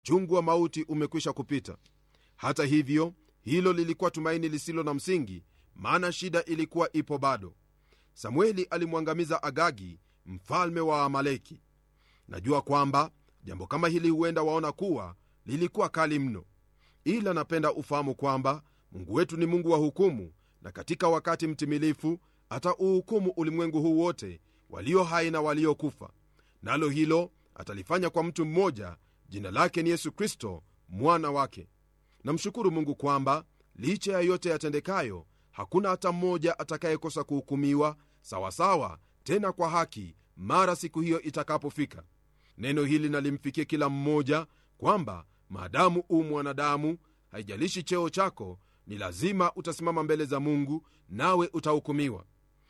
chungu wa mauti umekwisha kupita. Hata hivyo, hilo lilikuwa tumaini lisilo na msingi, maana shida ilikuwa ipo bado. Samueli alimwangamiza Agagi, mfalme wa Amaleki. Najua kwamba jambo kama hili huenda waona kuwa lilikuwa kali mno, ila napenda ufahamu kwamba Mungu wetu ni Mungu wa hukumu, na katika wakati mtimilifu atauhukumu ulimwengu huu wote, walio hai na waliokufa. Nalo hilo atalifanya kwa mtu mmoja, jina lake ni Yesu Kristo, mwana wake. Namshukuru Mungu kwamba licha ya yote yatendekayo, hakuna hata mmoja atakayekosa kuhukumiwa sawasawa, tena kwa haki, mara siku hiyo itakapofika. Neno hili nalimfikie kila mmoja kwamba maadamu mwanadamu, haijalishi cheo chako, ni lazima utasimama mbele za Mungu, nawe utahukumiwa.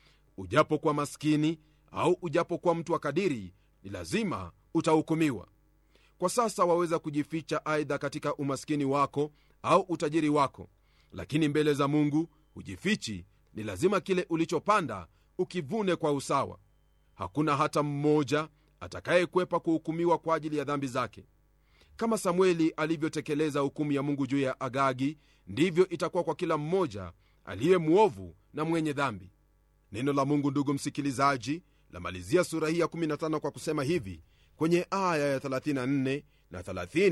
Ujapo kwa maskini au ujapo kwa mtu wa kadiri, ni lazima utahukumiwa. Kwa sasa waweza kujificha aidha katika umaskini wako au utajiri wako, lakini mbele za Mungu hujifichi. Ni lazima kile ulichopanda ukivune kwa usawa. Hakuna hata mmoja atakayekwepa kuhukumiwa kwa ajili ya dhambi zake. Kama Samueli alivyotekeleza hukumu ya Mungu juu ya Agagi, ndivyo itakuwa kwa kila mmoja aliye mwovu na mwenye dhambi. Neno la Mungu, ndugu msikilizaji, lamalizia sura hii ya 15 kwa kusema hivi kwenye aya ya 34 na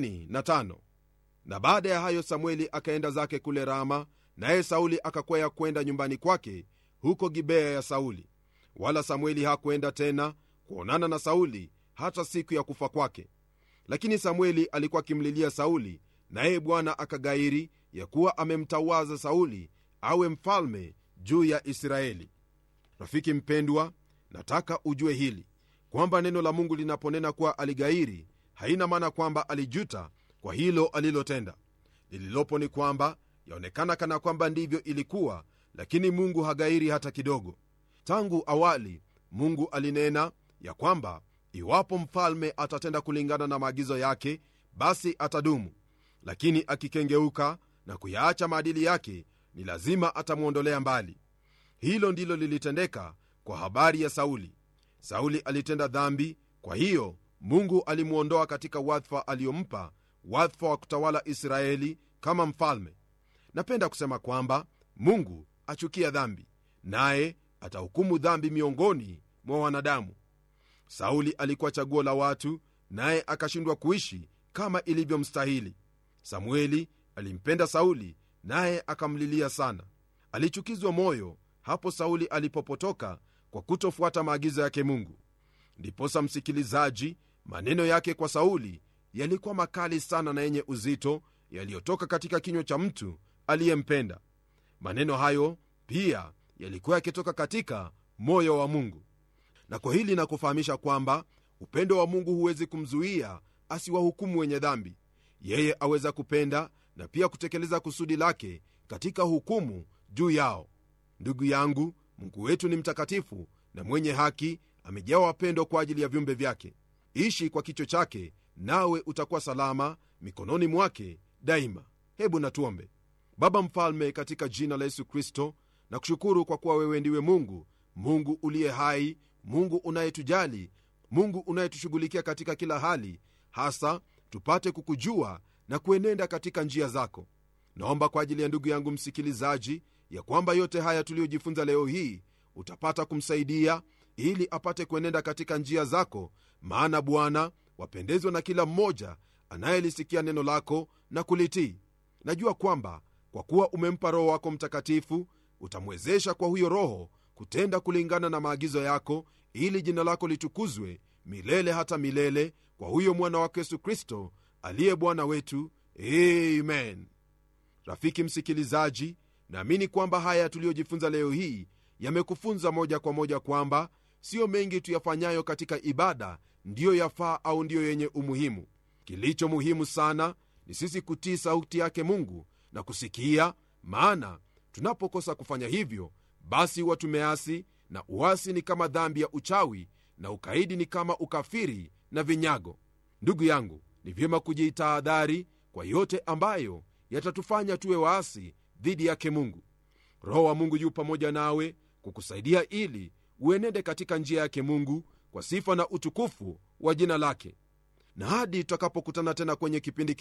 35: na baada ya hayo Samueli akaenda zake kule Rama, naye Sauli akakwea kwenda nyumbani kwake huko Gibea ya Sauli. Wala Samueli hakwenda tena kuonana na Sauli hata siku ya kufa kwake. Lakini Samueli alikuwa akimlilia Sauli, naye Bwana akagairi ya kuwa amemtawaza Sauli awe mfalme juu ya Israeli. Rafiki mpendwa, nataka ujue hili kwamba neno la Mungu linaponena kuwa aligairi, haina maana kwamba alijuta kwa hilo alilotenda. Lililopo ni kwamba yaonekana kana kwamba ndivyo ilikuwa, lakini Mungu hagairi hata kidogo. Tangu awali Mungu alinena ya kwamba iwapo mfalme atatenda kulingana na maagizo yake, basi atadumu, lakini akikengeuka na kuyaacha maadili yake, ni lazima atamwondolea mbali. Hilo ndilo lilitendeka kwa habari ya Sauli. Sauli alitenda dhambi, kwa hiyo Mungu alimuondoa katika wadhifa aliyompa, wadhifa wa kutawala Israeli kama mfalme. Napenda kusema kwamba Mungu achukia dhambi, naye atahukumu dhambi miongoni mwa wanadamu. Sauli alikuwa chaguo la watu, naye akashindwa kuishi kama ilivyomstahili. Samueli alimpenda Sauli, naye akamlilia sana. Alichukizwa moyo hapo Sauli alipopotoka kwa kutofuata maagizo yake Mungu. Ndiposa msikilizaji, maneno yake kwa Sauli yalikuwa makali sana na yenye uzito, yaliyotoka katika kinywa cha mtu aliyempenda. Maneno hayo pia yalikuwa yakitoka katika moyo wa Mungu. Na kwa hili nakufahamisha kwamba upendo wa Mungu huwezi kumzuia asiwahukumu wenye dhambi. Yeye aweza kupenda na pia kutekeleza kusudi lake katika hukumu juu yao. Ndugu yangu, Mungu wetu ni mtakatifu na mwenye haki, amejawa pendo kwa ajili ya viumbe vyake. Ishi kwa kicho chake, nawe utakuwa salama mikononi mwake daima. Hebu natuombe. Baba mfalme, katika jina la Yesu Kristo, na kushukuru kwa kuwa wewe ndiwe Mungu, Mungu uliye hai, Mungu unayetujali, Mungu unayetushughulikia katika kila hali, hasa tupate kukujua na kuenenda katika njia zako. Naomba kwa ajili ya ndugu yangu msikilizaji, ya kwamba yote haya tuliyojifunza leo hii utapata kumsaidia ili apate kuenenda katika njia zako, maana Bwana wapendezwa na kila mmoja anayelisikia neno lako na kulitii. Najua kwamba kwa kuwa umempa Roho wako Mtakatifu, utamwezesha kwa huyo Roho kutenda kulingana na maagizo yako, ili jina lako litukuzwe milele hata milele, kwa huyo mwana wako Yesu Kristo aliye Bwana wetu. Amen. Rafiki msikilizaji, naamini kwamba haya tuliyojifunza leo hii yamekufunza moja kwa moja kwamba sio mengi tuyafanyayo katika ibada ndiyo yafaa au ndiyo yenye umuhimu. Kilicho muhimu sana ni sisi kutii sauti yake Mungu na kusikia, maana tunapokosa kufanya hivyo, basi huwa tumeasi, na uasi ni kama dhambi ya uchawi, na ukaidi ni kama ukafiri na vinyago. Ndugu yangu, ni vyema kujitahadhari kwa yote ambayo yatatufanya tuwe waasi dhidi yake Mungu. Roho wa Mungu yu pamoja nawe kukusaidia ili uenende katika njia yake Mungu kwa sifa na utukufu wa jina lake. na hadi tutakapokutana tena kwenye kipindi